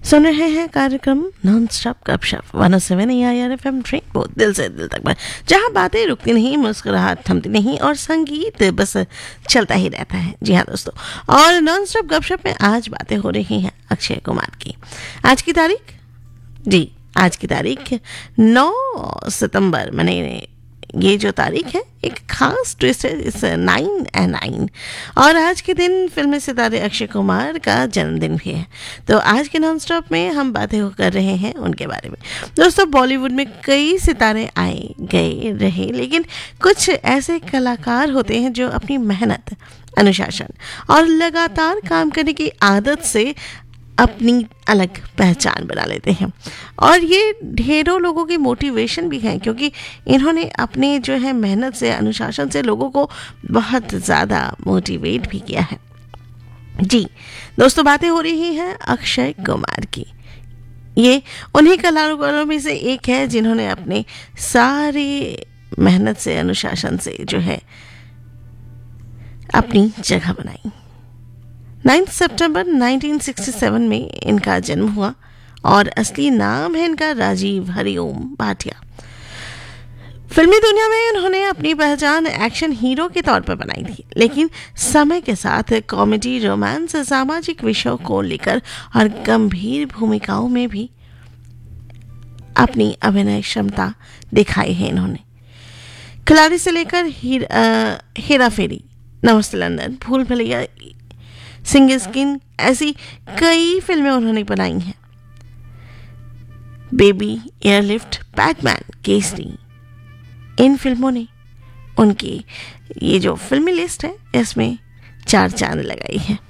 सुन रहे हैं कार्यक्रम नॉन स्टॉप गपशप 107 AIR FM ट्रेन को दिल से दिल तक, जहां बातें रुकती नहीं, मुस्कुराहट थमती नहीं और संगीत बस चलता ही रहता है। जी हाँ दोस्तों, और नॉन स्टॉप गपशप में आज बातें हो रही हैं अक्षय कुमार की। आज की तारीख, जी आज की तारीख 9 सितंबर, माने ये जो तारीख है एक खास ट्विस्ट है, इस 9 and 9, और आज के दिन फिल्मी सितारे अक्षय कुमार का जन्मदिन भी है। तो आज के नॉन स्टॉप में हम बातें कर रहे हैं उनके बारे में। दोस्तों, बॉलीवुड में कई सितारे आए गए रहे, लेकिन कुछ ऐसे कलाकार होते हैं जो अपनी मेहनत, अनुशासन और लगातार काम करने की आदत से अपनी अलग पहचान बना लेते हैं, और ये ढेरों लोगों की मोटिवेशन भी है, क्योंकि इन्होंने अपने जो है मेहनत से, अनुशासन से लोगों को बहुत ज़्यादा मोटिवेट भी किया है। जी दोस्तों, बातें हो रही हैं अक्षय कुमार की। ये उन्हीं कलाकारों में से एक है जिन्होंने अपने सारी मेहनत से, अनुशासन से जो है अपनी जगह बनाई। 9 सितंबर 1967 में इनका जन्म हुआ और असली नाम है इनका राजीव हरिओम भाटिया। फिल्मी दुनिया में उन्होंने अपनी पहचान एक्शन हीरो के तौर पर बनाई थी, लेकिन समय के साथ कॉमेडी, रोमांस, सामाजिक विषयों को लेकर और गंभीर भूमिकाओं में भी अपनी अभिनय क्षमता दिखाई है इन्होंने। खिलाड़ी से लेकर हेरा फेरी, नमस्ते लंदन, भूल भुलैया, सिंगल स्किन, ऐसी कई फिल्में उन्होंने बनाई हैं। बेबी, एयरलिफ्ट, बैटमैन, केसरी, इन फिल्मों ने उनकी ये जो फिल्मी लिस्ट है इसमें 4 चांद लगाई है।